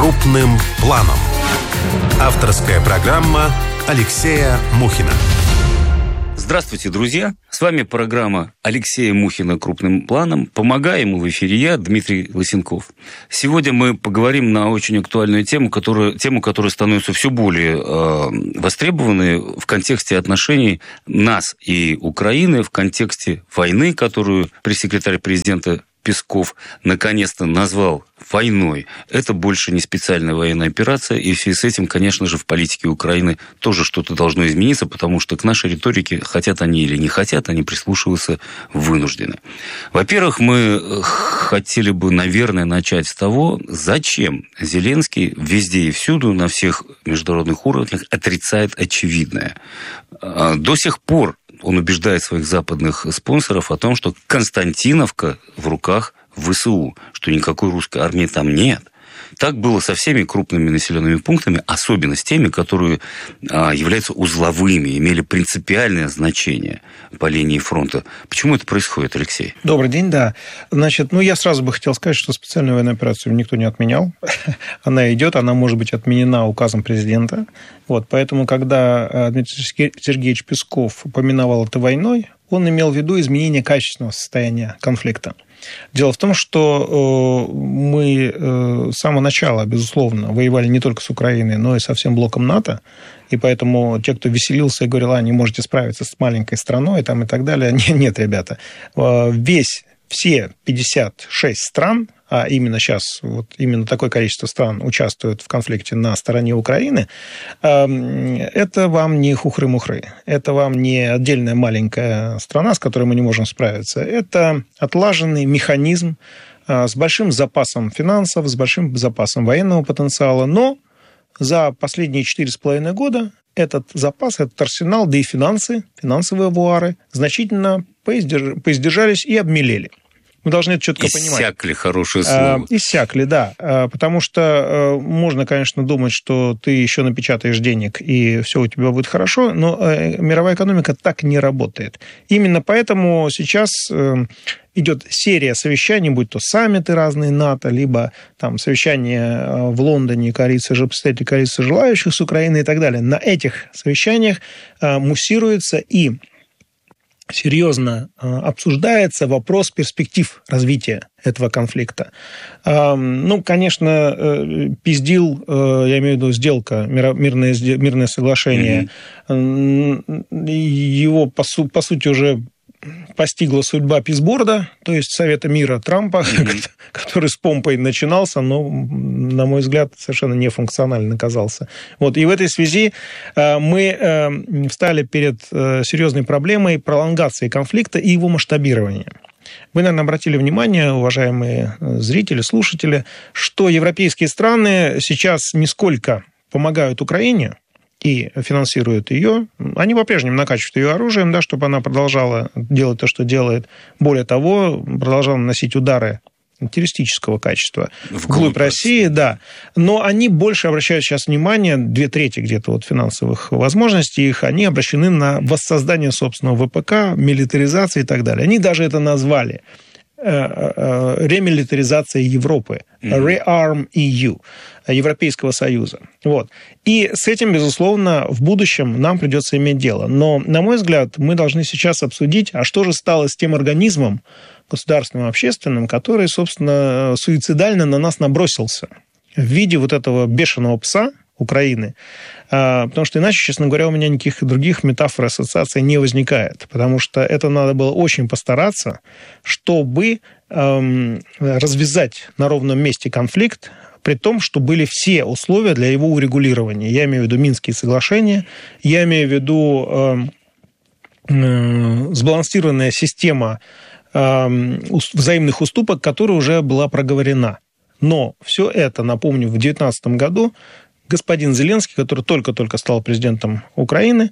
Крупным планом. Авторская программа Алексея Мухина. Здравствуйте, друзья! С вами программа Алексея Мухина «Крупным планом». Помогаю ему в эфире я, Дмитрий Лысенков. Сегодня мы поговорим на очень актуальную тему, которая становится все более востребованной в контексте отношений нас и Украины, в контексте войны, которую пресс-секретарь президента Песков наконец-то назвал войной. Это больше не специальная военная операция, и в связи с этим, конечно же, в политике Украины тоже что-то должно измениться, потому что к нашей риторике, хотят они или не хотят, они прислушиваться вынуждены. Во-первых, мы хотели бы, наверное, начать с того, зачем Зеленский везде и всюду, на всех международных уровнях отрицает очевидное. До сих пор он убеждает своих западных спонсоров о том, что Константиновка в руках ВСУ, что никакой русской армии там нет. Так было со всеми крупными населенными пунктами, особенно с теми, которые являются узловыми, имели принципиальное значение по линии фронта. Почему это происходит, Алексей? Добрый день, да. Значит, я сразу бы хотел сказать, что специальную военную операцию никто не отменял. Она идет, она может быть отменена указом президента. Поэтому, когда Дмитрий Сергеевич Песков поминовал это войной, он имел в виду изменение качественного состояния конфликта. Дело в том, что мы с самого начала, безусловно, воевали не только с Украиной, но и со всем блоком НАТО, и поэтому те, кто веселился и говорил, не можете справиться с маленькой страной и так далее, нет, ребята, все 56 стран, а именно сейчас именно такое количество стран участвуют в конфликте на стороне Украины, это вам не хухры-мухры, это вам не отдельная маленькая страна, с которой мы не можем справиться, это отлаженный механизм с большим запасом финансов, с большим запасом военного потенциала, но за последние 4,5 года этот запас, этот арсенал, да и финансовые авуары значительно поиздержались и обмелели. Мы должны это четко понимать. Иссякли, хорошее слово. Иссякли, да. Потому что можно, конечно, думать, что ты еще напечатаешь денег, и все у тебя будет хорошо, но мировая экономика так не работает. Именно поэтому сейчас идет серия совещаний, будь то саммиты разные НАТО, либо совещания в Лондоне, представители коалиции желающих с Украины и так далее. На этих совещаниях муссируется и серьезно обсуждается вопрос перспектив развития этого конфликта. Конечно, пиздил, я имею в виду сделка, мирное соглашение, его, по сути, уже постигла судьба писборда, то есть Совета мира Трампа, который с помпой начинался, но, на мой взгляд, совершенно нефункционально оказался. И в этой связи мы встали перед серьезной проблемой пролонгации конфликта и его масштабирования. Вы, наверное, обратили внимание, уважаемые зрители, слушатели, что европейские страны сейчас не сколько помогают Украине и финансируют ее, они по-прежнему накачивают ее оружием, чтобы она продолжала делать то, что делает. Более того, продолжала наносить удары террористического качества вглубь России, да. Но они больше обращают сейчас внимание, 2/3 где-то финансовых возможностей их, они обращены на воссоздание собственного ВПК, милитаризации и так далее. Они даже это назвали ремилитаризация Европы, Rearm EU, Европейского Союза. И с этим, безусловно, в будущем нам придется иметь дело. Но, на мой взгляд, мы должны сейчас обсудить, а что же стало с тем организмом государственным, общественным, который, собственно, суицидально на нас набросился в виде этого бешеного пса Украины. Потому что иначе, честно говоря, у меня никаких других метафор и ассоциаций не возникает. Потому что это надо было очень постараться, чтобы развязать на ровном месте конфликт, при том, что были все условия для его урегулирования. Я имею в виду Минские соглашения, я имею в виду сбалансированная система взаимных уступок, которая уже была проговорена. Но все это, напомню, в 2019 году господин Зеленский, который только-только стал президентом Украины,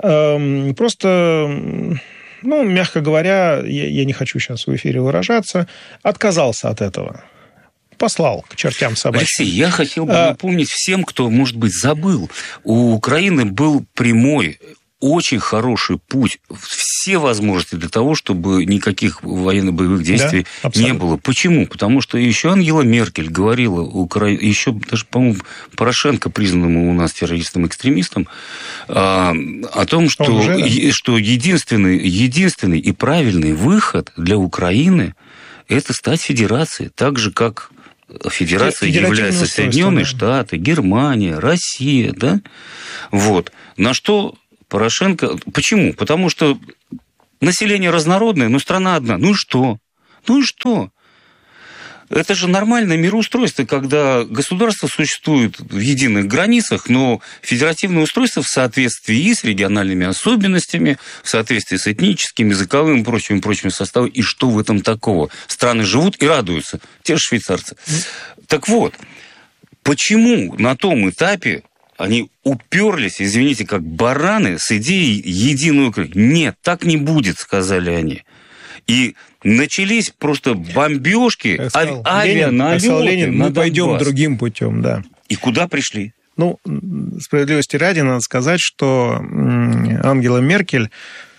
просто, мягко говоря, я не хочу сейчас в эфире выражаться, отказался от этого. Послал к чертям собачьим. Алексей, я хотел бы напомнить всем, кто, может быть, забыл. У Украины был прямой очень хороший путь, все возможности для того, чтобы никаких военно-боевых действий не было. Почему? Потому что еще Ангела Меркель говорила, еще даже, по-моему, Порошенко, признанному у нас террористом-экстремистом, о том, что единственный и правильный выход для Украины – это стать федерацией, так же, как федерацией являются Соединенные Штаты, Германия, Россия, да? Вот. На что Порошенко... Почему? Потому что население разнородное, но страна одна. Ну и что? Это же нормальное мироустройство, когда государство существует в единых границах, но федеративное устройство в соответствии и с региональными особенностями, в соответствии с этническим, языковым и прочими составами. И что в этом такого? Страны живут и радуются. Те же швейцарцы. Так вот, почему на том этапе они уперлись, извините, как бараны с идеей единой Украины? Нет, так не будет, сказали они. И начались просто бомбежки, авианалеты. Мы пойдем другим путем, да. И куда пришли? Ну, справедливости ради, надо сказать, что Ангела Меркель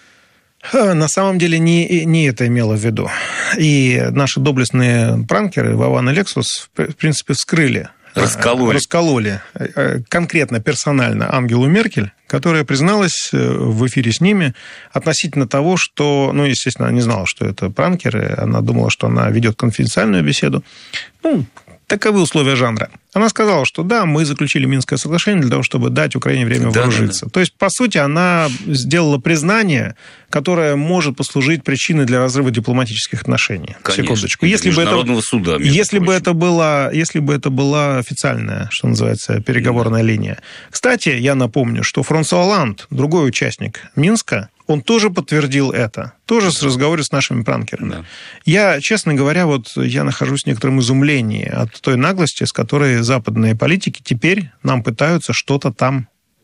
на самом деле не это имела в виду. И наши доблестные пранкеры, Вован и Лексус, в принципе, вскрыли. Раскололи конкретно, персонально Ангелу Меркель, которая призналась в эфире с ними относительно того, что, ну, естественно, она не знала, что это пранкеры, она думала, что она ведет конфиденциальную беседу. Ну, таковы условия жанра. Она сказала, что да, мы заключили Минское соглашение для того, чтобы дать Украине время вооружиться. Да. То есть, по сути, она сделала признание, которое может послужить причиной для разрыва дипломатических отношений. Конечно. Секундочку. Международного суда. Если бы это была официальная, что называется, переговорная линия. Кстати, я напомню, что Франсуа Олланд, другой участник Минска, он тоже подтвердил это. Тоже в разговоре с нашими пранкерами. Да. Я, честно говоря, я нахожусь в некотором изумлении от той наглости, с которой западные политики теперь нам пытаются что-то там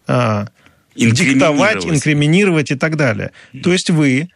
диктовать, инкриминировать и так далее. То есть вы...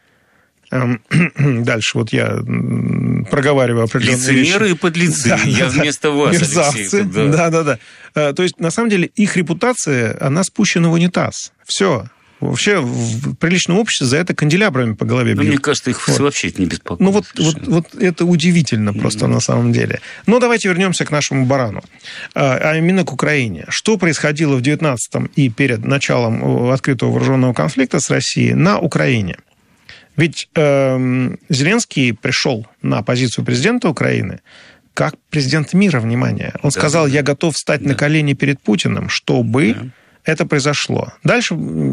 Дальше я проговариваю определенные лицемеры вещи. И подлецы. Я вместо вас, мерзавцы. Алексей. Да. То есть, на самом деле, их репутация, она спущена в унитаз. Все. Вообще в приличном обществе за это канделябрами по голове бьют. Мне кажется, их вообще это не беспокоит. Ну вот это удивительно просто на самом деле. Но давайте вернемся к нашему барану, а именно к Украине. Что происходило в 19-м и перед началом открытого вооруженного конфликта с Россией на Украине? Ведь Зеленский пришел на позицию президента Украины как президент мира, внимание. Он сказал, я готов встать на колени перед Путиным, чтобы... Это произошло. Дальше,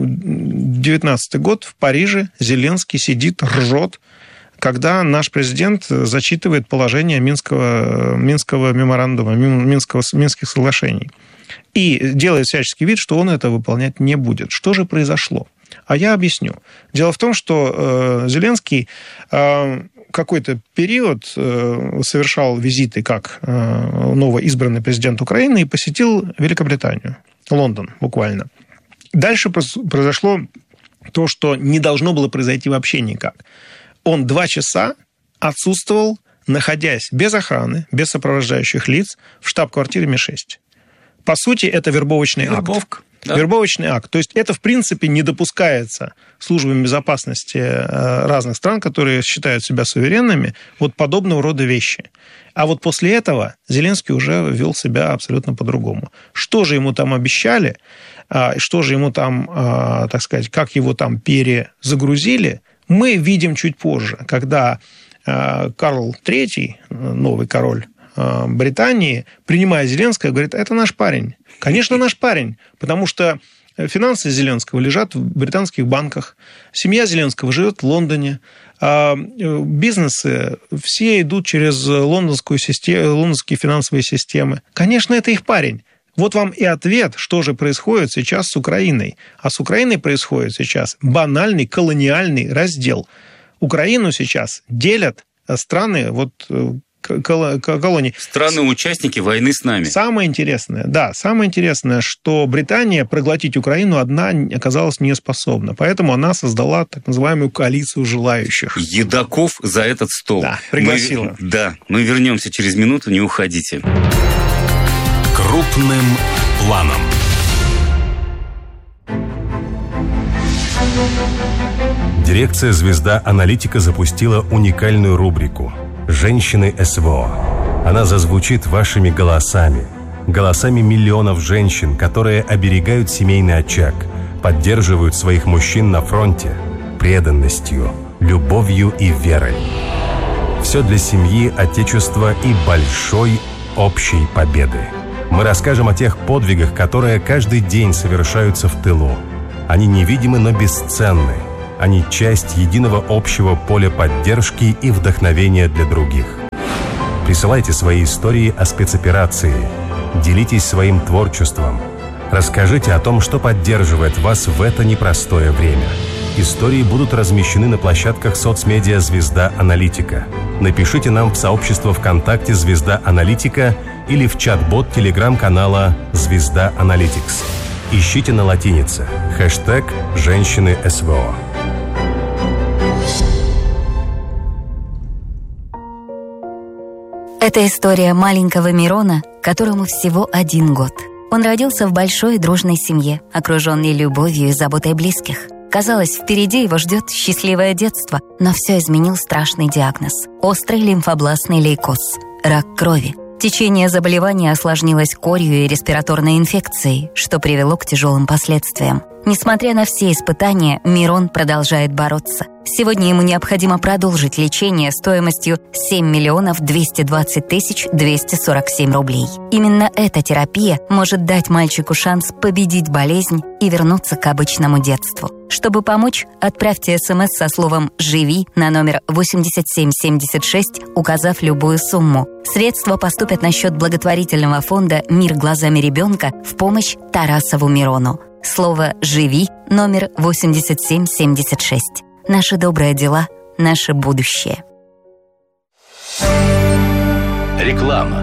19-й год, в Париже Зеленский сидит, ржет, когда наш президент зачитывает положение Минского меморандума, Минских соглашений. И делает всяческий вид, что он это выполнять не будет. Что же произошло? А я объясню. Дело в том, что Зеленский какой-то период совершал визиты как новоизбранный президент Украины и посетил Великобританию. Лондон, буквально. Дальше произошло то, что не должно было произойти вообще никак. Он 2 часа отсутствовал, находясь без охраны, без сопровождающих лиц, в штаб-квартире Ми-6. По сути, это вербовочный акт. Да. Вербовочный акт. То есть это, в принципе, не допускается службами безопасности разных стран, которые считают себя суверенными, подобного рода вещи. А после этого Зеленский уже вел себя абсолютно по-другому. Что же ему там обещали, что же ему там, так сказать, как его там перезагрузили, мы видим чуть позже, когда Карл III, новый король Британии, принимая Зеленского, говорит, это наш парень. Конечно, наш парень, потому что финансы Зеленского лежат в британских банках, семья Зеленского живет в Лондоне, бизнесы все идут через лондонские финансовые системы. Конечно, это их парень. Вот вам и ответ, что же происходит сейчас с Украиной. А с Украиной происходит сейчас банальный колониальный раздел. Украину сейчас делят страны, колонии. Страны-участники войны с нами. Самое интересное, что Британия проглотить Украину одна оказалась не способна. Поэтому она создала так называемую коалицию желающих. Едоков за этот стол. Да, пригласила. Мы вернемся через минуту, не уходите. Крупным планом. Дирекция «Звезда Аналитика» запустила уникальную рубрику «Женщины СВО». Она зазвучит вашими голосами миллионов женщин, которые оберегают семейный очаг, поддерживают своих мужчин на фронте преданностью, любовью и верой. Все для семьи, отечества и большой общей победы. Мы расскажем о тех подвигах, которые каждый день совершаются в тылу. Они невидимы, но бесценны. Они часть единого общего поля поддержки и вдохновения для других. Присылайте свои истории о спецоперации. Делитесь своим творчеством. Расскажите о том, что поддерживает вас в это непростое время. Истории будут размещены на площадках соцмедиа «Звезда Аналитика». Напишите нам в сообщество ВКонтакте «Звезда Аналитика» или в чат-бот телеграм-канала «Звезда Аналитикс». Ищите на латинице хэштег «Женщины СВО». Это история маленького Мирона, которому всего 1 год. Он родился в большой и дружной семье, окруженный любовью и заботой близких. Казалось, впереди его ждет счастливое детство, но все изменил страшный диагноз – острый лимфобластный лейкоз – рак крови. Течение заболевания осложнилось корью и респираторной инфекцией, что привело к тяжелым последствиям. Несмотря на все испытания, Мирон продолжает бороться. Сегодня ему необходимо продолжить лечение стоимостью 7 220 247 рублей. Именно эта терапия может дать мальчику шанс победить болезнь и вернуться к обычному детству. Чтобы помочь, отправьте СМС со словом «Живи» на номер 8776, указав любую сумму. Средства поступят на счет благотворительного фонда «Мир глазами ребенка» в помощь Тарасову Мирону. Слово «Живи» номер 8776. Наши добрые дела, наше будущее. Реклама.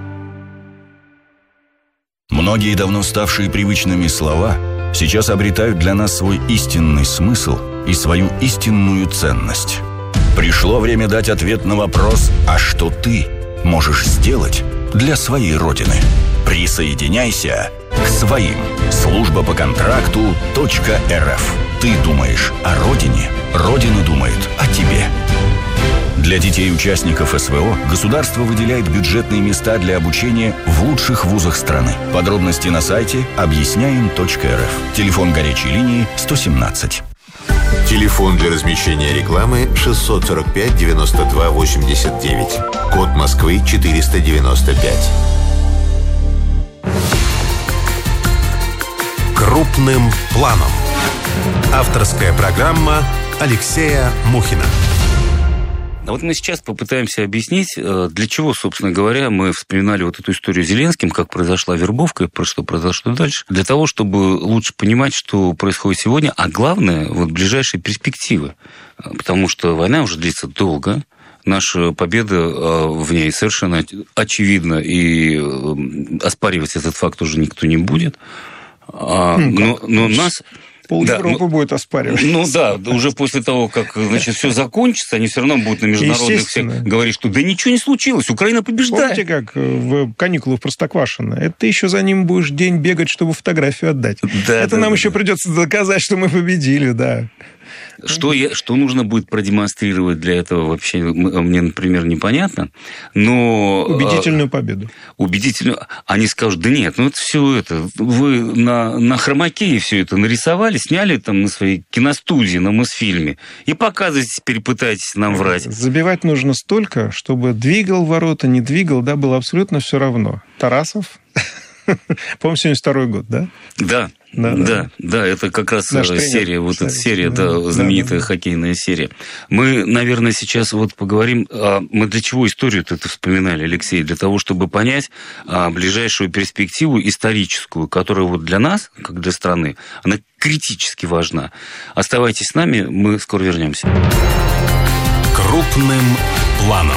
Многие давно ставшие привычными слова сейчас обретают для нас свой истинный смысл и свою истинную ценность. Пришло время дать ответ на вопрос: а что ты можешь сделать для своей Родины? Присоединяйся к своим. Служба по контракту .рф. Ты думаешь о Родине, Родина думает о тебе. Для детей-участников СВО государство выделяет бюджетные места для обучения в лучших вузах страны. Подробности на сайте объясняем.рф. Телефон горячей линии 117. Телефон для размещения рекламы 645 92 89. Код Москвы 495. Крупным планом. Авторская программа Алексея Мухина. А вот мы сейчас попытаемся объяснить, для чего, собственно говоря, мы вспоминали вот эту историю с Зеленским, как произошла вербовка, что произошло дальше, для того, чтобы лучше понимать, что происходит сегодня, а главное, вот ближайшие перспективы. Потому что война уже длится долго, наша победа в ней совершенно очевидна, и оспаривать этот факт уже никто не будет. Но нас... Пол-Европы будет оспаривать. Ну да, уже после того, как, значит, все закончится, они все равно будут на международных всех говорить, что да ничего не случилось, Украина побеждает. Помните, как в каникулах Простоквашино? Это ты еще за ним будешь день бегать, чтобы фотографию отдать. Да, это нам еще придется доказать, что мы победили, да. Что нужно будет продемонстрировать для этого, вообще мне, например, непонятно. Но убедительную победу. Убедительную. Они скажут: да нет, ну это все это. Вы на хромакее все это нарисовали, сняли там на своей киностудии, на Мосфильме, и показывайте, теперь пытайтесь нам врать. Забивать нужно столько, чтобы двигал ворота, не двигал, да, было абсолютно все равно. Тарасов, по-моему, 72-й год, да? Да, это как раз серия, вот эта серия, знаменитая хоккейная серия. Мы, наверное, сейчас вот поговорим, мы для чего историю-то это вспоминали, Алексей? Для того, чтобы понять ближайшую перспективу историческую, которая вот для нас, как для страны, она критически важна. Оставайтесь с нами, мы скоро вернемся. Крупным планом.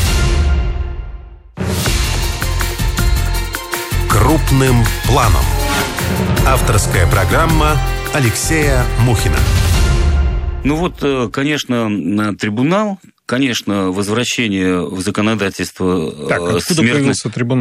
Крупным планом. Авторская программа Алексея Мухина. Ну вот, конечно, трибунал, конечно, возвращение в законодательство... Так, откуда появился трибунал?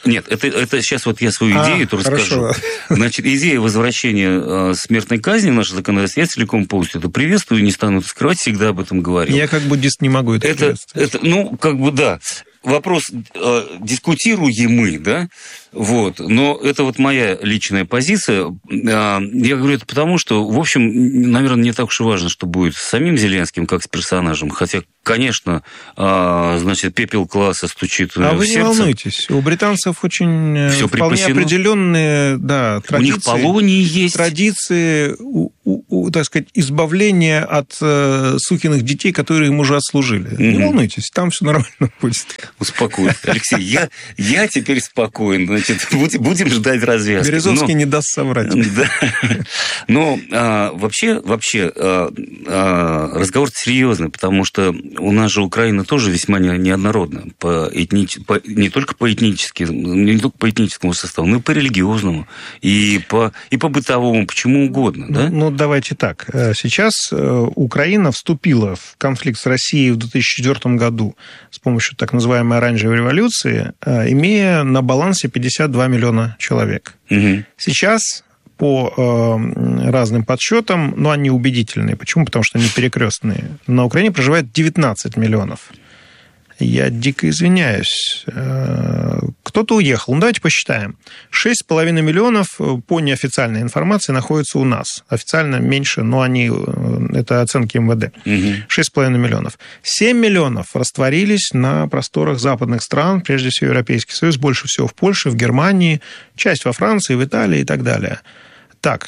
Нет, это сейчас вот я свою идею расскажу. Значит, идея возвращения смертной казни в наше законодательство я целиком полностью это приветствую, не стану это скрывать, всегда об этом говорил. Я как буддист не могу это приветствовать. Ну, как бы да. Вопрос дискутируемый, да, вот, но это вот моя личная позиция. Я говорю это потому, что, в общем, наверное, не так уж и важно, что будет с самим Зеленским, как с персонажем, хотя, конечно, значит, пепел класса стучит в сердце. А вы не волнуйтесь, у британцев очень вполне определенные, да, традиции. У них Полоний есть. Традиции, так сказать, избавления от сукиных детей, которые им уже отслужили. Не волнуйтесь, там все нормально будет. Успокойся. Алексей, я теперь спокоен. Значит, будем ждать развязки. Березовский не даст соврать. Да. Но вообще разговор серьезный, потому что у нас же Украина тоже весьма неоднородна. Не только по этническому составу, но и по религиозному, и по бытовому, почему угодно. Да? Ну, давайте так. Сейчас Украина вступила в конфликт с Россией в 2004 году с помощью так называемой оранжевой революции, имея на балансе 52 миллиона человек. Угу. Сейчас по разным подсчетам, но они убедительные. Почему? Потому что они перекрестные. На Украине проживает 19 миллионов. Я дико извиняюсь. Кто-то уехал. Ну, давайте посчитаем. 6,5 миллионов, по неофициальной информации, находятся у нас. Официально меньше, но это оценки МВД. 6,5 миллионов. 7 миллионов растворились на просторах западных стран, прежде всего Европейский Союз, больше всего в Польше, в Германии, часть во Франции, в Италии и так далее. Так,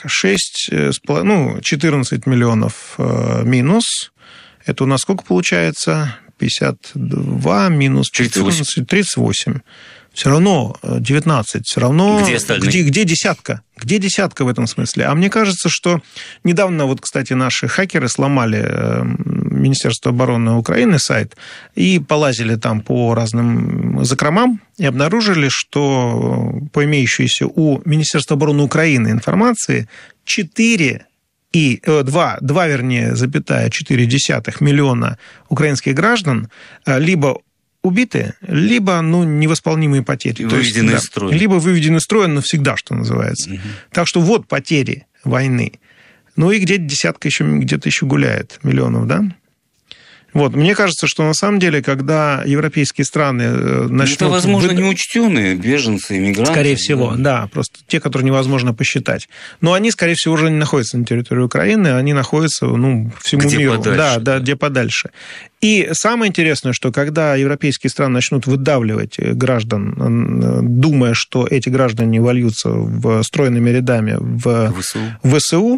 14 миллионов минус. Это у нас сколько получается? 52 минус 14, 38. Все равно 19. Все равно... Где остальные? Где десятка? Где десятка в этом смысле? А мне кажется, что недавно, вот, кстати, наши хакеры сломали Министерство обороны Украины сайт и полазили там по разным закромам и обнаружили, что по имеющейся у Министерства обороны Украины информации 2,4 миллиона украинских граждан либо убиты, либо невосполнимые потери. Выведены из строя. Либо выведены из строя навсегда, что называется. Угу. Так что вот потери войны. Ну и где-то десятка где-то еще гуляет миллионов, да? Вот. Мне кажется, что на самом деле, когда европейские страны начнут... Это, возможно, неучтенные беженцы, иммигранты. Скорее всего, да. Просто те, которые невозможно посчитать. Но они, скорее всего, уже не находятся на территории Украины, они находятся, всему где миру. Подальше, да, где подальше. И самое интересное, что когда европейские страны начнут выдавливать граждан, думая, что эти граждане вольются стройными рядами в ВСУ,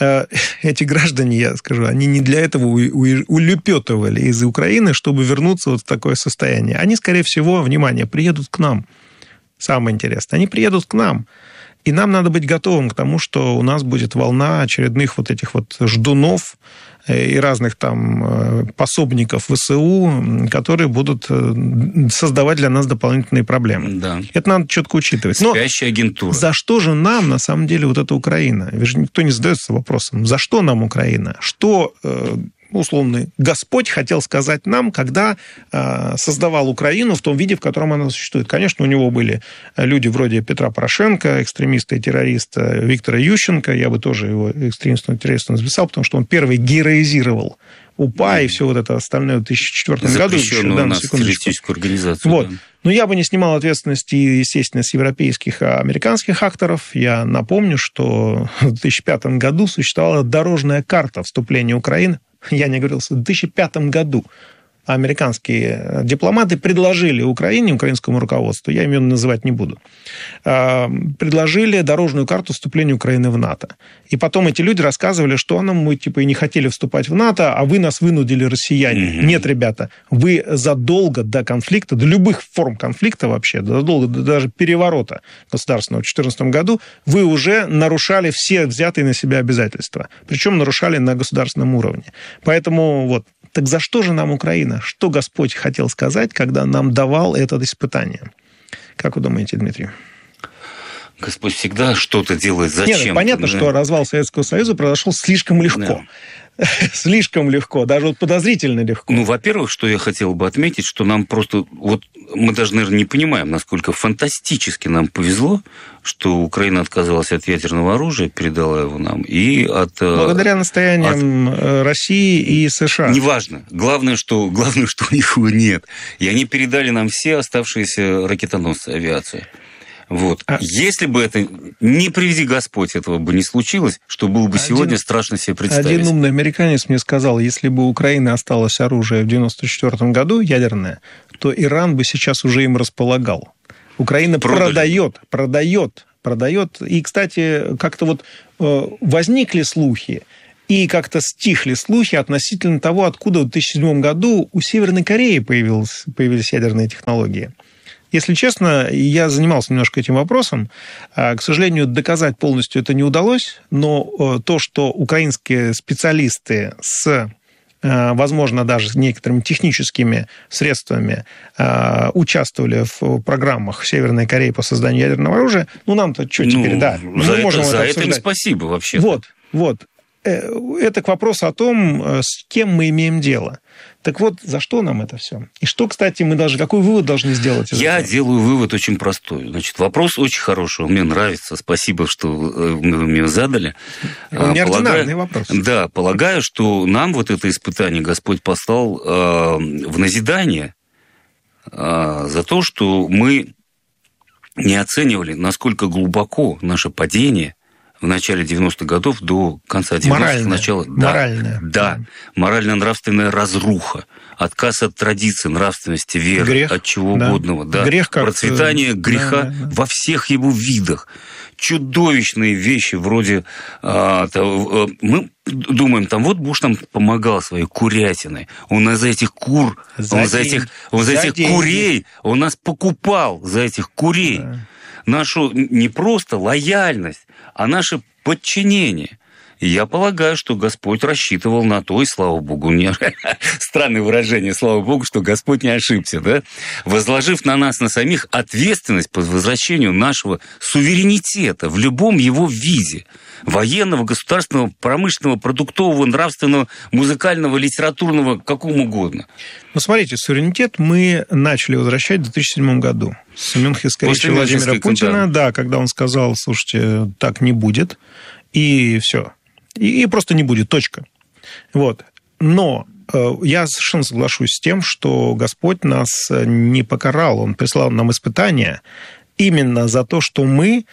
эти граждане, я скажу, они не для этого улепетывали из Украины, чтобы вернуться вот в такое состояние. Они, скорее всего, внимание, приедут к нам. Самое интересное, они приедут к нам. И нам надо быть готовым к тому, что у нас будет волна очередных вот этих вот ждунов и разных там пособников ВСУ, которые будут создавать для нас дополнительные проблемы. Да. Это надо четко учитывать. Спящая агентура. За что же нам, на самом деле, вот эта Украина? Ведь же никто не задается вопросом, за что нам Украина? Что... условный Господь хотел сказать нам, когда создавал Украину в том виде, в котором она существует. Конечно, у него были люди вроде Петра Порошенко, экстремиста и террориста Виктора Ющенко. Я бы тоже его экстремистом и террористом записал, потому что он первый героизировал УПА и все вот это остальное в 2004 году. Запрещенную у нас террористическую организацию. Вот. Да. Но я бы не снимал ответственности, естественно, с европейских и американских акторов. Я напомню, что в 2005 году существовала дорожная карта вступления Украины. Я не оговорился, в 2005 году американские дипломаты предложили Украине, украинскому руководству, я имен называть не буду, предложили дорожную карту вступления Украины в НАТО. И потом эти люди рассказывали, что мы и не хотели вступать в НАТО, а вы нас вынудили, россияне. Нет, ребята, вы задолго до конфликта, до любых форм конфликта вообще, задолго до даже переворота государственного в 2014 году, вы уже нарушали все взятые на себя обязательства. Причем нарушали на государственном уровне. Поэтому вот. Так за что же нам Украина? Что Господь хотел сказать, когда нам давал это испытание? Как вы думаете, Дмитрий? Господь всегда что-то делает зачем-то. Нет, понятно, что развал Советского Союза произошел слишком легко. Да. Слишком легко, даже вот подозрительно легко. Ну, во-первых, что я хотел бы отметить, что нам просто... Вот мы даже, наверное, не понимаем, насколько фантастически нам повезло, что Украина отказалась от ядерного оружия, передала его нам, и от... Благодаря настояниям России и США. Неважно. Главное, что у них его нет. И они передали нам все оставшиеся ракетоносцы, авиацию. Вот. Если бы это, не приведи Господь, этого бы не случилось, что было бы сегодня страшно себе представить. Один умный американец мне сказал, если бы у Украины осталось оружие в 1994 году, ядерное, то Иран бы сейчас уже им располагал. Украина продает. И, кстати, как-то вот возникли слухи, и как-то стихли слухи относительно того, откуда в 2007 году у Северной Кореи появились ядерные технологии. Если честно, я занимался немножко этим вопросом. К сожалению, доказать полностью это не удалось, но то, что украинские специалисты с, возможно, даже с некоторыми техническими средствами участвовали в программах Северной Кореи по созданию ядерного оружия, нам-то что теперь, да. Мы можем это обсуждать. Им спасибо вообще. Вот. Это к вопросу о том, с кем мы имеем дело. Так вот, за что нам это все? И что, кстати, какой вывод должны сделать? Я делаю вывод очень простой. Значит, вопрос очень хороший, он мне нравится. Спасибо, что вы мне задали. Неординарный вопрос. Да, полагаю, что нам вот это испытание Господь послал в назидание за то, что мы не оценивали, насколько глубоко наше падение в начале 90-х годов до конца 90-х, начала... Да, морально-нравственная разруха, отказ от традиции, нравственности, веры, грех, от чего угодного. Да. Грех как... Процветание греха во всех его видах. Чудовищные вещи вроде... мы думаем, вот Буш нам помогал своей курятиной. Он за этих кур, за этих курей, он нас покупал за этих курей. Да. Нашу не просто лояльность, а наше подчинение. И я полагаю, что Господь рассчитывал на то, и слава Богу, странное выражение, слава Богу, что Господь не ошибся, да? Возложив на нас, на самих, ответственность по возвращению нашего суверенитета в любом его виде. Военного, государственного, промышленного, продуктового, нравственного, музыкального, литературного, какому угодно. Смотрите, суверенитет мы начали возвращать в 2007 году. С Мюнхенской Владимира Путина, да, когда он сказал, слушайте, так не будет, и все. И просто не будет, точка. Вот. Но я совершенно соглашусь с тем, что Господь нас не покарал, Он прислал нам испытания именно за то, что мы,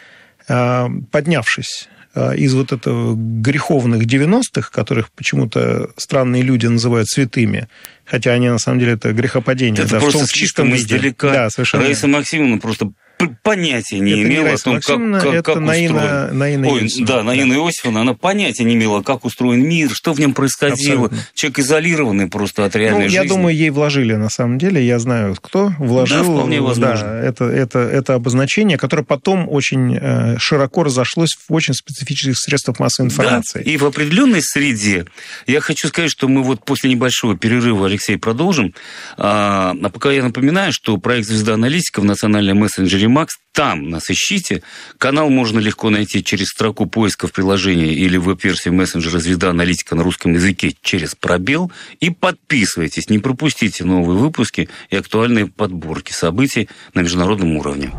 поднявшись из вот этого греховных 90-х, которых почему-то странные люди называют святыми, хотя они на самом деле это грехопадение. Это просто в чистом издалека. Да, совершенно. Раиса Максимовна просто понятия не имела о том, как устроен. Наина Иосифовна, она понятия не имела, как устроен мир, что в нем происходило. Абсолютно. Человек изолированный просто от реальной жизни. Я думаю, ей вложили, на самом деле, я знаю, кто вложил. Да, вполне возможно. Да, это обозначение, которое потом очень широко разошлось в очень специфических средствах массовой информации. Да. И в определенной среде, я хочу сказать, что мы после небольшого перерыва, Алексей, продолжим. А пока я напоминаю, что проект «Звезда Аналитика» в национальном мессенджере Макс, там нас ищите. Канал можно легко найти через строку поиска в приложении или в веб-версии мессенджера «Звезда Аналитика» на русском языке через пробел. И подписывайтесь, не пропустите новые выпуски и актуальные подборки событий на международном уровне.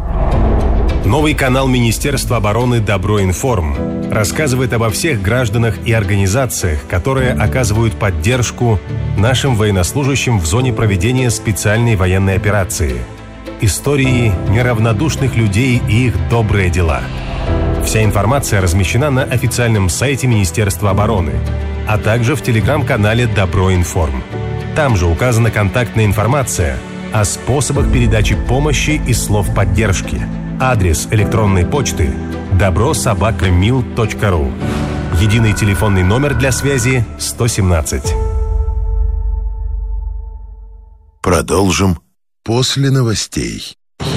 Новый канал Министерства обороны «Добро-Информ» рассказывает обо всех гражданах и организациях, которые оказывают поддержку нашим военнослужащим в зоне проведения специальной военной операции. Истории неравнодушных людей и их добрые дела. Вся информация размещена на официальном сайте Министерства обороны, а также в телеграм-канале «Добро-Информ». Там же указана контактная информация о способах передачи помощи и слов поддержки. Адрес электронной почты добро@mil.ru. Единый телефонный номер для связи 117. Продолжим после новостей.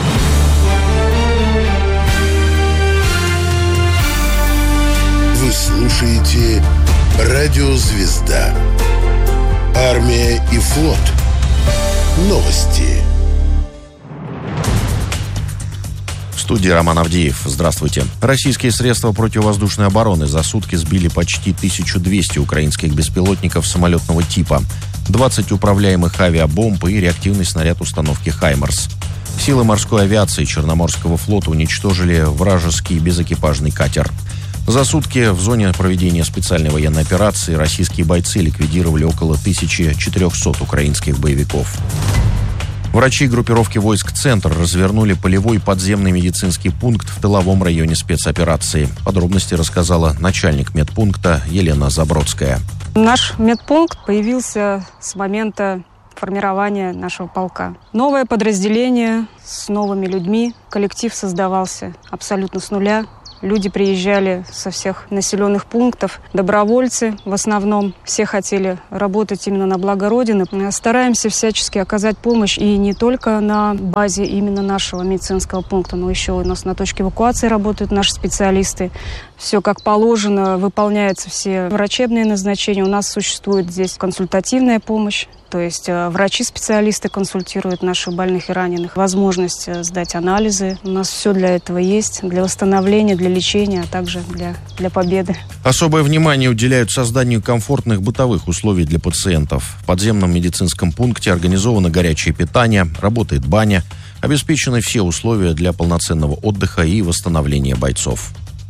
Вы слушаете «Радио Звезда». Армия и флот. Новости. В студии Роман Авдеев. Здравствуйте. Российские средства противовоздушной обороны за сутки сбили почти 1200 украинских беспилотников самолетного типа, 20 управляемых авиабомб и реактивный снаряд установки «Хаймарс». Силы морской авиации Черноморского флота уничтожили вражеский безэкипажный катер. За сутки в зоне проведения специальной военной операции российские бойцы ликвидировали около 1400 украинских боевиков. Врачи группировки войск «Центр» развернули полевой подземный медицинский пункт в тыловом районе спецоперации. Подробности рассказала начальник медпункта Елена Забродская. Наш медпункт появился с момента формирования нашего полка. Новое подразделение с новыми людьми. Коллектив создавался абсолютно с нуля. Люди приезжали со всех населенных пунктов, добровольцы в основном. Все хотели работать именно на благо Родины. Мы стараемся всячески оказать помощь и не только на базе именно нашего медицинского пункта, но еще у нас на точке эвакуации работают наши специалисты. Все как положено, выполняются все врачебные назначения. У нас существует здесь консультативная помощь. То есть врачи-специалисты консультируют наших больных и раненых. Возможность сдать анализы. У нас все для этого есть. Для восстановления, для лечения, а также для победы. Особое внимание уделяют созданию комфортных бытовых условий для пациентов. В подземном медицинском пункте организовано горячее питание, работает баня. Обеспечены все условия для полноценного отдыха и восстановления бойцов.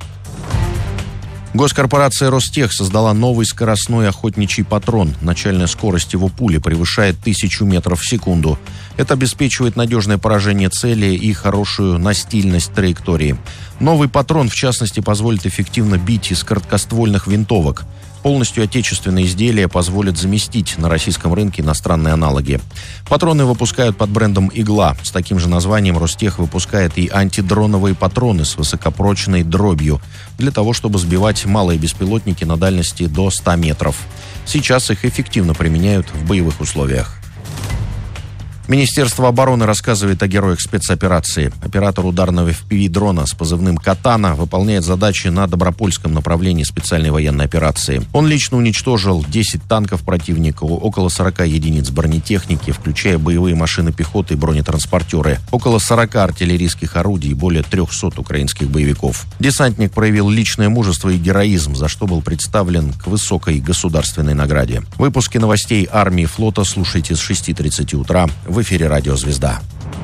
Госкорпорация «Ростех» создала новый скоростной охотничий патрон. Начальная скорость его пули превышает 1000 метров в секунду. Это обеспечивает надежное поражение цели и хорошую настильность траектории. Новый патрон, в частности, позволит эффективно бить из короткоствольных винтовок. Полностью отечественные изделия позволят заместить на российском рынке иностранные аналоги. Патроны выпускают под брендом «Игла». С таким же названием «Ростех» выпускает и антидроновые патроны с высокопрочной дробью для того, чтобы сбивать малые беспилотники на дальности до 100 метров. Сейчас их эффективно применяют в боевых условиях. Министерство обороны рассказывает о героях спецоперации. Оператор ударного FPV-дрона с позывным «Катана» выполняет задачи на Добропольском направлении специальной военной операции. Он лично уничтожил 10 танков противника, около 40 единиц бронетехники, включая боевые машины пехоты и бронетранспортеры, около 40 артиллерийских орудий и более 300 украинских боевиков. Десантник проявил личное мужество и героизм, за что был представлен к высокой государственной награде. Выпуски новостей армии и флота слушайте с 6:30 утра. В эфире «Радио Звезда».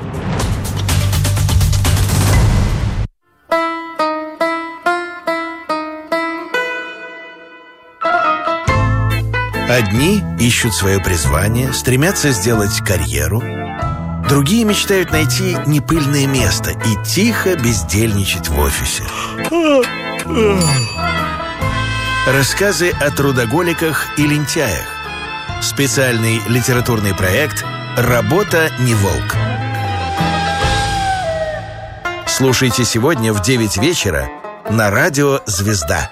Одни ищут свое призвание, стремятся сделать карьеру. Другие мечтают найти непыльное место и тихо бездельничать в офисе. Рассказы о трудоголиках и лентяях. Специальный литературный проект «Работа не волк». Слушайте сегодня в 9 вечера на радио «Звезда».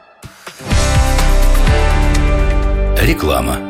Реклама.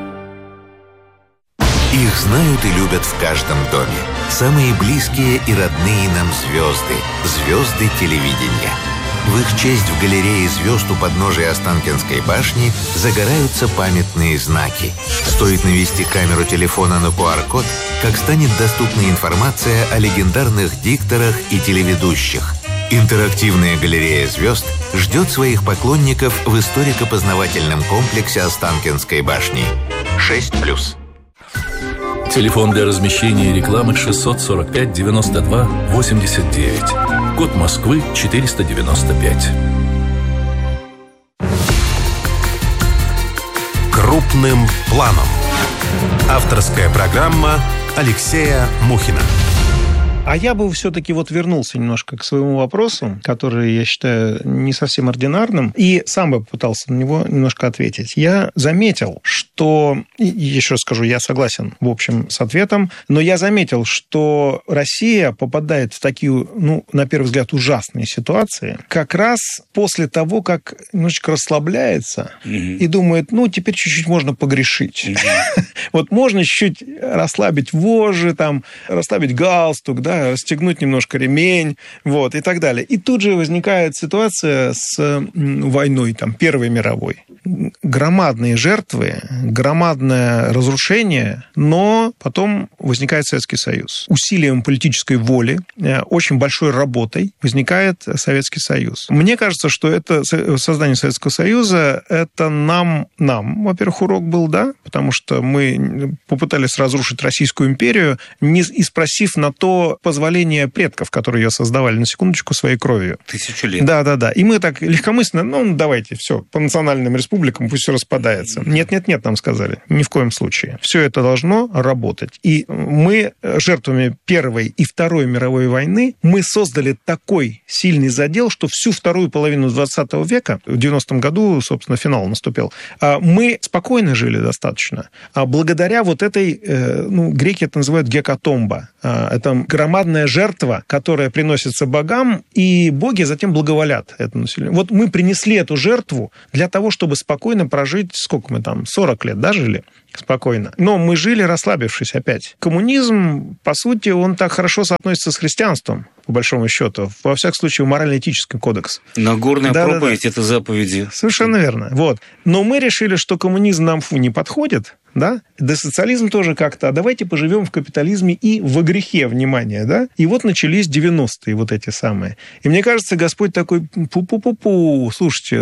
Их знают и любят в каждом доме. Самые близкие и родные нам звезды. Звезды телевидения. В их честь в галерее звезд у подножия Останкинской башни загораются памятные знаки. Стоит навести камеру телефона на QR-код, как станет доступна информация о легендарных дикторах и телеведущих. Интерактивная галерея звезд ждет своих поклонников в историко-познавательном комплексе Останкинской башни. 6+. Телефон для размещения рекламы 645 92 89. Код Москвы 495. Крупным планом. Авторская программа Алексея Мухина. А я бы все-таки вернулся немножко к своему вопросу, который я считаю не совсем ординарным, и сам бы попытался на него немножко ответить. Я заметил, что, и еще раз скажу, я согласен, в общем, с ответом, но я заметил, что Россия попадает в такие, на первый взгляд, ужасные ситуации, как раз после того, как немножечко расслабляется и думает, теперь чуть-чуть можно погрешить. Вот можно чуть-чуть расслабить вожжи, расслабить галстук, да, расстегнуть немножко ремень, вот, и так далее. И тут же возникает ситуация с войной, там, Первой мировой. Громадные жертвы, громадное разрушение, но потом возникает Советский Союз. Усилием политической воли, очень большой работой возникает Советский Союз. Мне кажется, что это создание Советского Союза, это нам, во-первых, урок был, да, потому что мы попытались разрушить Российскую империю, не спросив на то позволение предков, которые ее создавали, на секундочку, своей кровью. 1000 лет. Да. И мы так легкомысленно, давайте, все, по национальным республикам пусть все распадается. Нет, нам сказали, ни в коем случае. Все это должно работать. И мы жертвами Первой и Второй мировой войны, мы создали такой сильный задел, что всю вторую половину 20 века, в 90-м году, собственно, финал наступил, мы спокойно жили достаточно. А благодаря вот этой, греки это называют гекатомба. Это громадная жертва, которая приносится богам, и боги затем благоволят этому населению. Вот мы принесли эту жертву для того, чтобы спокойно прожить, сколько мы там, 40 лет, да, жили? Спокойно. Но мы жили, расслабившись опять. Коммунизм, по сути, он так хорошо соотносится с христианством, по большому счету. Во всяком случае, морально-этический кодекс. Нагорная проповедь – это заповеди. Совершенно верно. Вот. Но мы решили, что коммунизм нам не подходит, да? Да социализм тоже как-то. А давайте поживем в капитализме и во грехе, внимание, да? И вот начались 90-е вот эти самые. И мне кажется, Господь такой, пу-пу-пу-пу, слушайте,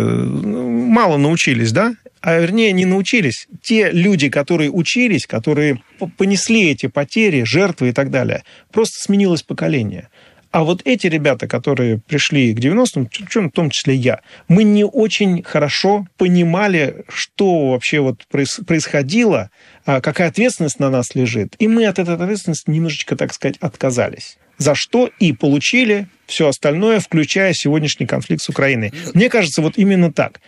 мало научились, да? А вернее, не научились. Те люди, которые учились, которые понесли эти потери, жертвы и так далее, просто сменилось поколение. А вот эти ребята, которые пришли к 90-м, в том числе я, мы не очень хорошо понимали, что вообще вот происходило, какая ответственность на нас лежит. И мы от этой ответственности немножечко, так сказать, отказались. За что и получили все остальное, включая сегодняшний конфликт с Украиной. Мне кажется, вот именно так.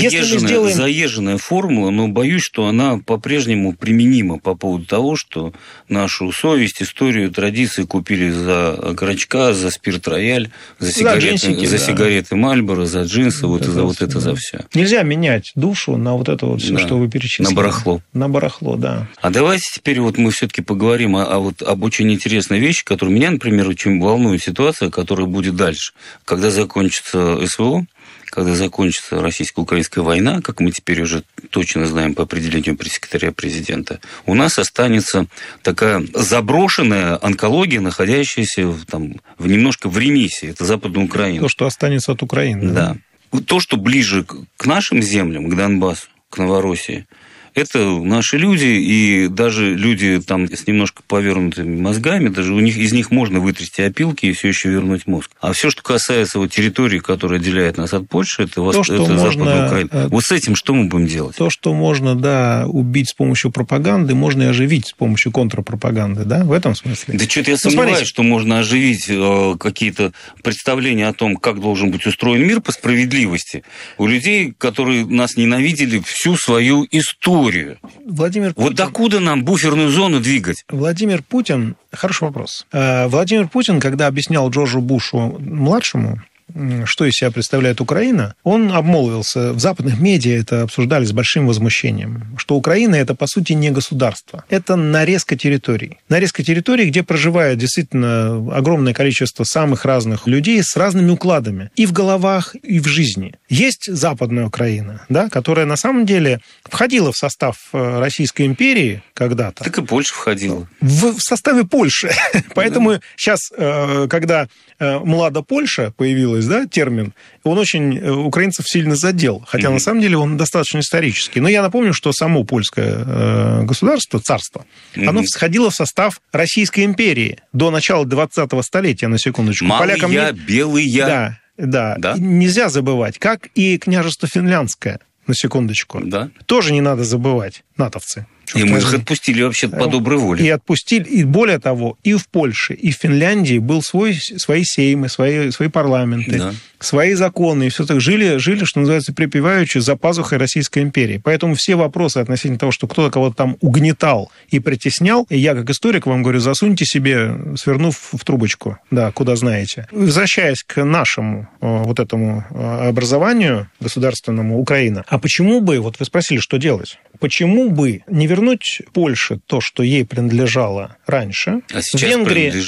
Заезженная формула, но боюсь, что она по-прежнему применима по поводу того, что нашу совесть, историю, традиции купили за Крачка, за спирт Рояль, за сигареты Мальборо, за джинсы, за все. Нельзя менять душу на вот это вот все, что вы перечислили. На барахло. На барахло, да. А давайте теперь вот мы все-таки поговорим об очень интересной вещи, которая меня, например, очень волнует ситуация, которая будет дальше. Когда закончится СВО, когда закончится российско-украинская война, как мы теперь уже точно знаем по определению пресс-секретаря президента, у нас останется такая заброшенная онкология, находящаяся немножко в ремиссии. Это Западная Украина. То, что останется от Украины. Да. То, что ближе к нашим землям, к Донбассу, к Новороссии, это наши люди, и даже люди там с немножко повернутыми мозгами, даже из них можно вытрясти опилки и все еще вернуть мозг. А все, что касается территории, которая отделяет нас от Польши, это Западная Украина. Вот с этим что мы будем делать? То, что можно, убить с помощью пропаганды, можно и оживить с помощью контрпропаганды, да, в этом смысле. Да что-то я сомневаюсь, что можно оживить какие-то представления о том, как должен быть устроен мир по справедливости у людей, которые нас ненавидели всю свою историю. Владимир Путин. Вот докуда нам буферную зону двигать? Владимир Путин, хороший вопрос. Владимир Путин, когда объяснял Джорджу Бушу-младшему, что из себя представляет Украина, он обмолвился, в западных медиа это обсуждали с большим возмущением, что Украина – это, по сути, не государство. Это нарезка территорий. Нарезка территорий, где проживает действительно огромное количество самых разных людей с разными укладами и в головах, и в жизни. Есть Западная Украина, да, которая на самом деле входила в состав Российской империи когда-то. Так и Польша входила. В составе Польши. Поэтому сейчас, когда «Млада Польша» появилась, да, термин, он очень украинцев сильно задел, хотя на самом деле он достаточно исторический. Но я напомню, что само польское государство, царство, оно входило в состав Российской империи до начала 20-го столетия, на секундочку. Малые, белые. Да. Нельзя забывать, как и княжество Финляндское, на секундочку. Да. Тоже не надо забывать, натовцы. И мы их отпустили вообще по доброй воле. И отпустили, и более того, и в Польше, и в Финляндии был свои сеймы, свои парламенты, свои законы, и все так жили, что называется, припеваючи за пазухой Российской империи. Поэтому все вопросы относительно того, что кто-то кого-то там угнетал и притеснял, и я, как историк, вам говорю, засуньте себе, свернув в трубочку, да, куда знаете. Возвращаясь к нашему вот этому образованию государственному Украины, а почему бы, вот вы спросили, что делать, почему бы не вернуть Польше то, что ей принадлежало раньше? А сейчас принадлежит.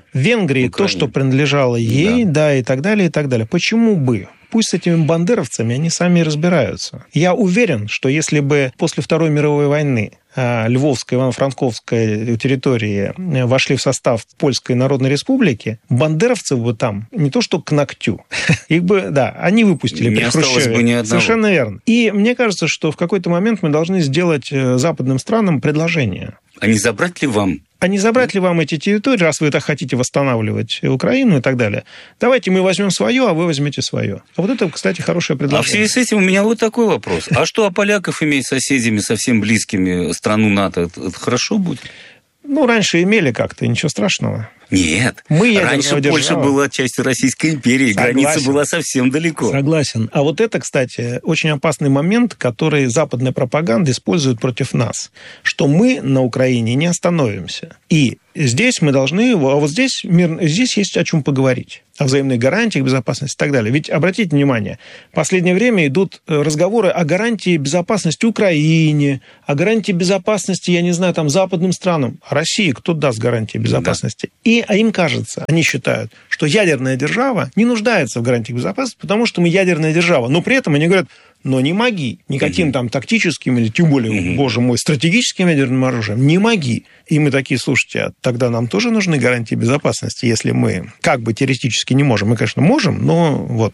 В Венгрии то, что принадлежало ей, да, и так далее, и так далее. Почему бы? Пусть с этими бандеровцами они сами разбираются. Я уверен, что если бы после Второй мировой войны Львовская, Ивано-Франковская территории вошли в состав Польской Народной Республики, бандеровцев бы там не то что к ногтю, их бы, да, они выпустили при Хрущеве. Совершенно верно. И мне кажется, что в какой-то момент мы должны сделать западным странам предложение. А не забрать ли вам? А не забрать ли вам эти территории, раз вы так хотите восстанавливать Украину и так далее? Давайте мы возьмем свое, а вы возьмете свое. А вот это, кстати, хорошее предложение. А в связи с этим у меня вот такой вопрос. А что, поляков иметь соседями совсем близкими страну НАТО? Это хорошо будет? Ну, раньше имели как-то, ничего страшного. Нет, раньше Польша была частью Российской империи, граница была совсем далеко. Согласен. А вот это, кстати, очень опасный момент, который западная пропаганда использует против нас, что мы на Украине не остановимся. И здесь мы должны, а вот здесь есть о чем поговорить. О взаимных гарантиях безопасности и так далее. Ведь, обратите внимание, в последнее время идут разговоры о гарантии безопасности Украине, о гарантии безопасности, я не знаю, там, западным странам. А России кто даст гарантии безопасности? Да. А им кажется, они считают, что ядерная держава не нуждается в гарантиях безопасности, потому что мы ядерная держава. Но при этом они говорят, но не моги никаким там тактическим или, тем более, боже мой, стратегическим ядерным оружием, не моги. И мы такие, слушайте, а тогда нам тоже нужны гарантии безопасности, если мы как бы теоретически не можем. Мы, конечно, можем, но вот.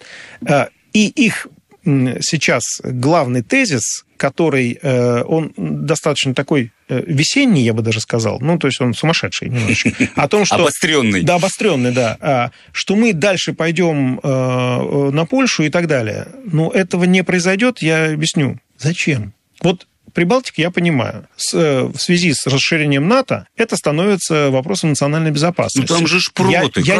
И их сейчас главный тезис, который, он достаточно такой весенний, я бы даже сказал, ну, то есть он сумасшедший немножечко. О том, что... Обостренный. Да, обостренный, да. Что мы дальше пойдем на Польшу и так далее. Но этого не произойдет, я объясню. Зачем? Вот Прибалтика, я понимаю, в связи с расширением НАТО это становится вопросом национальной безопасности. Ну там же шпроты. Я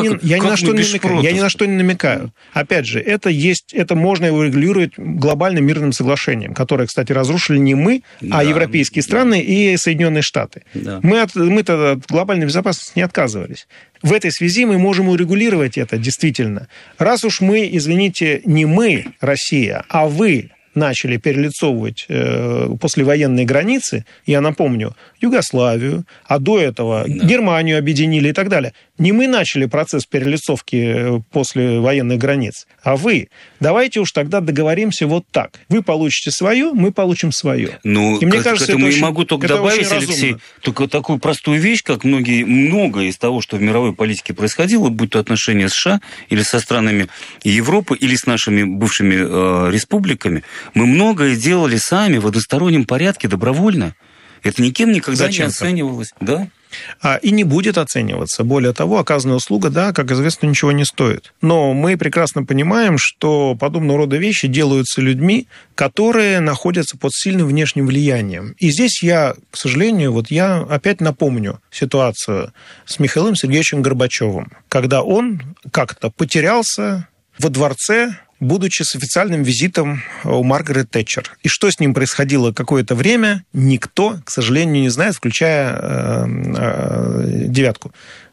ни на что не намекаю. Опять же, это можно его регулировать глобальным мирным соглашением, которое, кстати, разрушили не мы, а европейские страны и Соединенные Штаты. Да. Мы-то от глобальной безопасности не отказывались. В этой связи мы можем урегулировать это действительно. Раз уж мы, извините, не мы, Россия, а вы начали перелицовывать послевоенные границы, я напомню, Югославию, а до этого Германию объединили и так далее. Не мы начали процесс перелицовки послевоенных границ, а вы. Давайте уж тогда договоримся вот так. Вы получите свое, мы получим свое. Ну, и мне кажется, к этому я могу только добавить, Алексей, только такую простую вещь, как многое из того, что в мировой политике происходило, будь то отношения с США или со странами Европы, или с нашими бывшими республиками, мы многое делали сами в одностороннем порядке добровольно. Это никем никогда не оценивалось. Да? И не будет оцениваться. Более того, оказанная услуга, да, как известно, ничего не стоит. Но мы прекрасно понимаем, что подобного рода вещи делаются людьми, которые находятся под сильным внешним влиянием. И здесь я, к сожалению, я опять напомню ситуацию с Михаилом Сергеевичем Горбачевым, когда он как-то потерялся во дворце, будучи с официальным визитом у Маргарет Тэтчер. И что с ним происходило какое-то время, никто, к сожалению, не знает, включая девятку,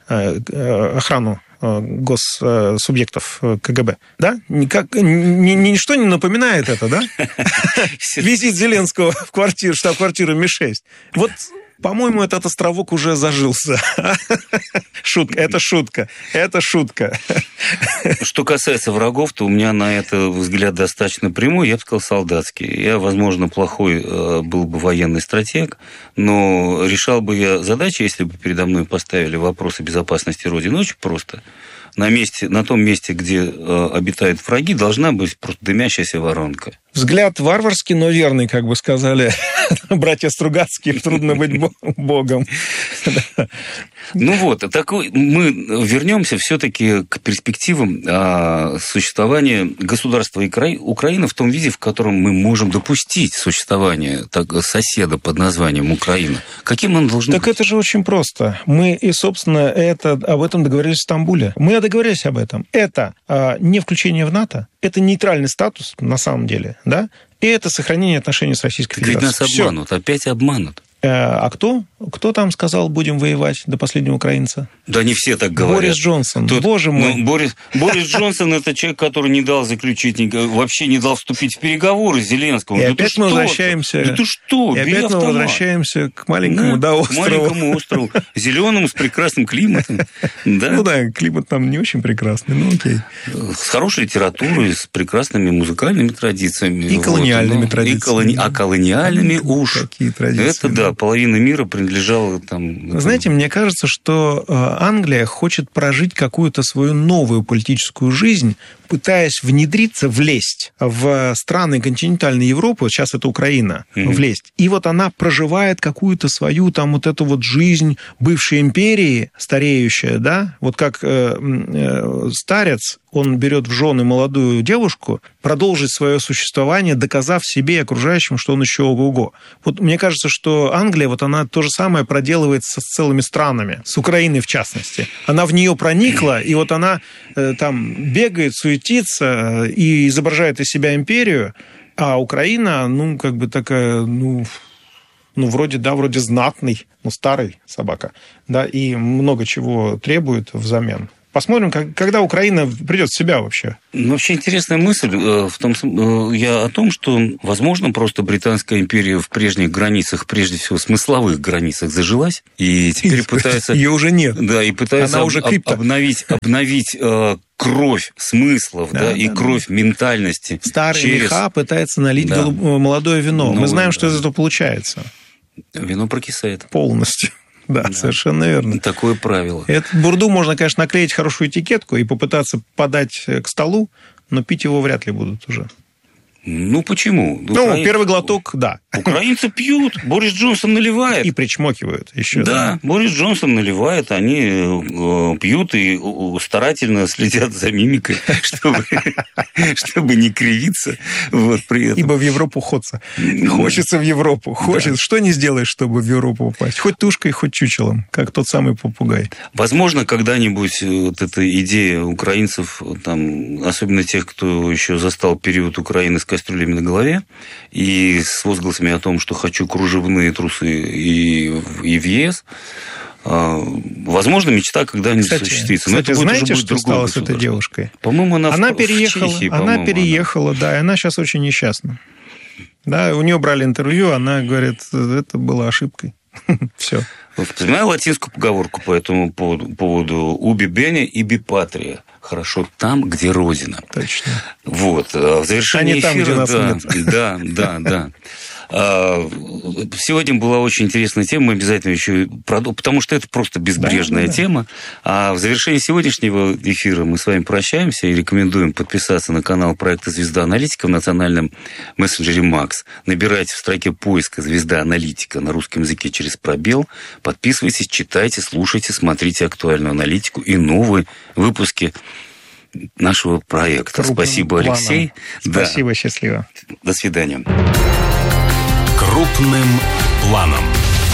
охрану госсубъектов КГБ. Да? Ничто не напоминает это, да? Визит Зеленского в квартиру, штаб-квартиру Ми-6. Вот, по-моему, этот островок уже зажился. Шутка, это шутка, это шутка. Что касается врагов, то у меня на это взгляд достаточно прямой, я бы сказал, солдатский. Я, возможно, плохой был бы военный стратег, но решал бы я задачи, если бы передо мной поставили вопросы безопасности Родины, очень просто. На том месте, где обитают враги, должна быть просто дымящаяся воронка. Взгляд варварский, но верный, как бы сказали братья Стругацкие, трудно быть богом. Ну вот, мы вернемся все-таки к перспективам существования государства Украина в том виде, в котором мы можем допустить существование соседа под названием Украина. Каким он должен быть? Так это же очень просто. Мы, и, собственно, об этом договорились в Стамбуле. Мы договорились об этом. Это не включение в НАТО, это нейтральный статус, на самом деле, да, и это сохранение отношений с Российской Федерацией. Ведь нас обманут, опять обманут. А кто? Кто там сказал, будем воевать до последнего украинца? Да не все так говорят. Борис Джонсон. Боже мой. Борис Джонсон – это человек, который не дал заключить, вообще не дал вступить в переговоры с Зеленским. И опять мы возвращаемся... Да ты что? И опять мы возвращаемся к маленькому острову. К маленькому острову. Зеленому, с прекрасным климатом. Ну да, климат там не очень прекрасный, но окей. С хорошей литературой, с прекрасными музыкальными традициями. И колониальными традициями. А колониальными уж. Какие традиции. Это да, половина мира принадлежала там... Знаете, мне кажется, что Англия хочет прожить какую-то свою новую политическую жизнь, пытаясь внедриться, влезть в страны континентальной Европы, сейчас это Украина, влезть. И вот она проживает какую-то свою там вот эту вот жизнь бывшей империи, стареющая, да, вот как старец, он берет в жены молодую девушку, продолжить свое существование, доказав себе и окружающим, что он еще ого-го. Вот мне кажется, что Англия, вот она то же самое проделывает с целыми странами, с Украиной в частности. Она в нее проникла, и вот она там бегает, суетится и изображает из себя империю, а Украина, ну, как бы такая, вроде знатный, старый собака, да, и много чего требует взамен. Посмотрим, когда Украина придет в себя вообще. Вообще интересная мысль о том, что, возможно, просто Британская империя в прежних границах, прежде всего смысловых границах, зажилась, и теперь пытается... Ее уже нет. Да, и пытается обновить кровь смыслов, и кровь ментальности. Старый меха пытается налить молодое вино. Мы знаем, что из этого получается. Вино прокисает. Полностью. Да, совершенно верно. Такое правило. Эту бурду можно, конечно, наклеить хорошую этикетку и попытаться подать к столу, но пить его вряд ли будут уже. Ну, почему? Первый глоток, да. Украинцы пьют, Борис Джонсон наливает. И причмокивают еще. Да, Борис Джонсон наливает, они пьют и старательно следят за мимикой, чтобы не кривиться при этом. Ибо в Европу хочется. Хочется в Европу. Хочется. Что не сделаешь, чтобы в Европу попасть? Хоть тушкой, хоть чучелом, как тот самый попугай. Возможно, когда-нибудь вот эта идея украинцев, там, особенно тех, кто еще застал период Украины с кастрюлями на голове и с возгласами о том, что хочу кружевные трусы и в ЕС, возможно, мечта когда-нибудь осуществится. Кстати, знаете, что стало с этой девушкой? По-моему, она переехала. в Чехии, она переехала, да, и она сейчас очень несчастна. Да, у нее брали интервью, она говорит, это была ошибкой. Все. Знаю латинскую поговорку по этому поводу «Уби бене, иби патрия». Хорошо там, где Родина. Точно. Вот. В завершении эфира... там, где нас нет. Да. Сегодня была очень интересная тема, мы обязательно еще продолжим, потому что это просто безбрежная тема. А в завершении сегодняшнего эфира мы с вами прощаемся и рекомендуем подписаться на канал проекта «Звезда Аналитика» в национальном мессенджере «Макс». Набирайте в строке поиска «Звезда Аналитика» на русском языке через пробел. Подписывайтесь, читайте, слушайте, смотрите актуальную аналитику и новые выпуски нашего проекта. Спасибо, Алексей. Спасибо, счастливо. До свидания. Крупным планом.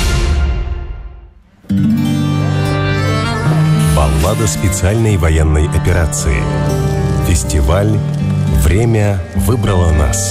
Баллада специальной военной операции. Фестиваль «Время выбрало нас».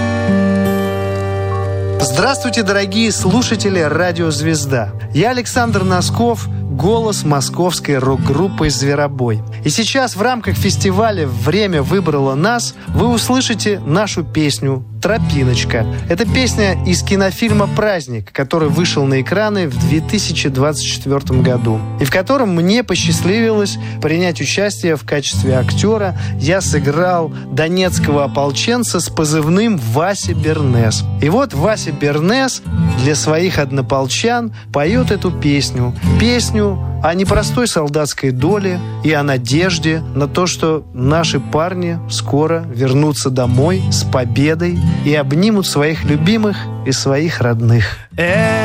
Здравствуйте, дорогие слушатели радио «Звезда». Я Александр Носков, голос московской рок-группы «Зверобой». И сейчас в рамках фестиваля «Время выбрало нас» вы услышите нашу песню «Тропиночка». Это песня из кинофильма «Праздник», который вышел на экраны в 2024 году, и в котором мне посчастливилось принять участие в качестве актера. Я сыграл донецкого ополченца с позывным Вася Бернес. И вот Вася Бернес для своих однополчан поет эту песню. Песню о непростой солдатской доле и о надежде на то, что наши парни скоро вернутся домой с победой и обнимут своих любимых и своих родных.